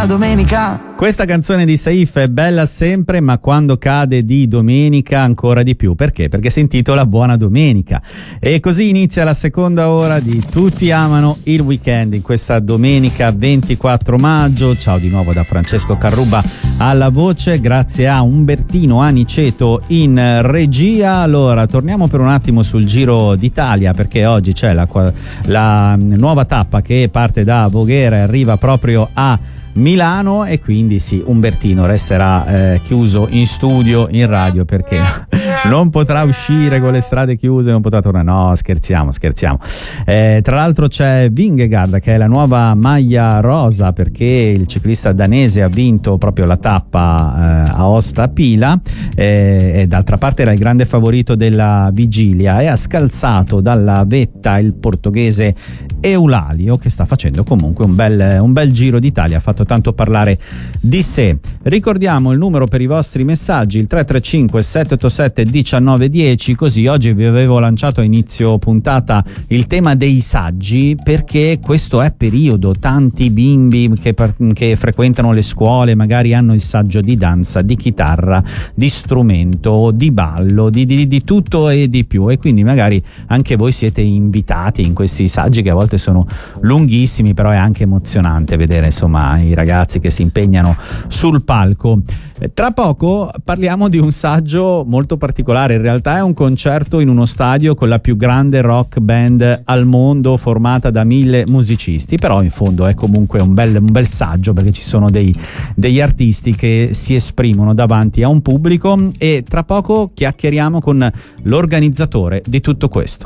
buona domenica. Questa canzone di Saif è bella sempre, ma quando cade di domenica ancora di più. Perché? Perché si intitola Buona Domenica. E così inizia la seconda ora di Tutti amano il weekend in questa domenica 24 maggio. Ciao di nuovo da Francesco Carruba alla voce, grazie a Umbertino Aniceto in regia. Allora, torniamo per un attimo sul Giro d'Italia, perché oggi c'è la nuova tappa che parte da Voghera e arriva proprio a Milano, e quindi sì, Umbertino resterà chiuso in studio, in radio, perché non potrà uscire con le strade chiuse, non potrà tornare. No, scherziamo. Tra l'altro c'è Vingegaard, che è la nuova maglia rosa, perché il ciclista danese ha vinto proprio la tappa Aosta-Pila, e d'altra parte era il grande favorito della vigilia, e ha scalzato dalla vetta il portoghese Eulalio, che sta facendo comunque un bel Giro d'Italia, ha fatto tanto parlare di sé. Ricordiamo il numero per i vostri messaggi, il 335 787 1910. Così oggi vi avevo lanciato a inizio puntata il tema dei saggi, perché questo è periodo, tanti bimbi che frequentano le scuole magari hanno il saggio di danza, di chitarra, di strumento, di ballo, di tutto e di più, e quindi magari anche voi siete invitati in questi saggi, che a volte sono lunghissimi, però è anche emozionante vedere insomma i ragazzi che si impegnano sul palco. Tra poco parliamo di un saggio molto particolare. In realtà è un concerto in uno stadio con la più grande rock band al mondo, formata da 1000 musicisti, però in fondo è comunque un bel saggio, perché ci sono degli artisti che si esprimono davanti a un pubblico, e tra poco chiacchieriamo con l'organizzatore di tutto questo.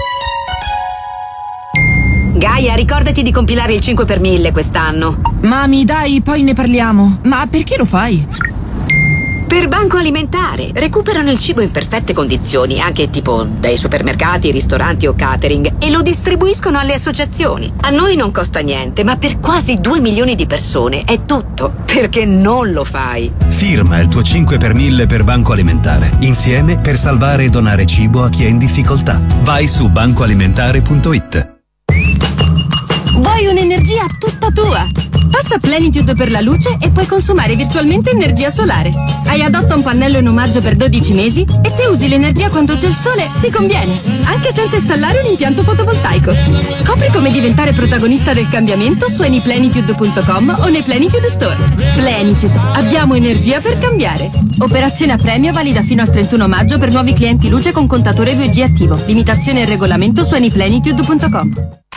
Gaia, ricordati di compilare il 5 per 1000 quest'anno. Mami, dai, poi ne parliamo. Ma perché lo fai? Per Banco Alimentare. Recuperano il cibo in perfette condizioni, anche tipo dai supermercati, ristoranti o catering, e lo distribuiscono alle associazioni. A noi non costa niente, ma per quasi 2 milioni di persone è tutto. Perché non lo fai? Firma il tuo 5 per 1000 per Banco Alimentare. Insieme per salvare e donare cibo a chi è in difficoltà. Vai su bancoalimentare.it. Vuoi un'energia tutta tua? Passa Plenitude per la luce e puoi consumare virtualmente energia solare. Hai Adotta un pannello in omaggio per 12 mesi e se usi l'energia quando c'è il sole ti conviene, anche senza installare un impianto fotovoltaico. Scopri come diventare protagonista del cambiamento su anyplenitude.com o nei Plenitude Store. Plenitude, abbiamo energia per cambiare. Operazione a premio valida fino al 31 maggio per nuovi clienti luce con contatore 2G attivo. Limitazione e regolamento su anyplenitude.com.